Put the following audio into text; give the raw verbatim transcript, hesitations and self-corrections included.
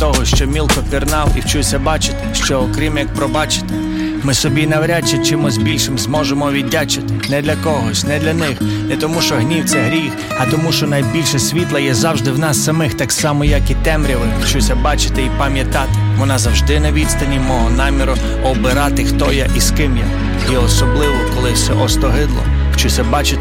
того, що мілко пірнав, і вчуся бачити, що окрім як пробачити, ми собі навряд чи чимось більшим зможемо віддячити. Не для когось, не для них, не тому що гнів це гріх, а тому що найбільше світла є завжди в нас самих, так само як і темряви. Вчуся бачити і пам'ятати, вона завжди на відстані мого наміру обирати, хто я і з ким я. І особливо, коли все остогидло, вчуся бачити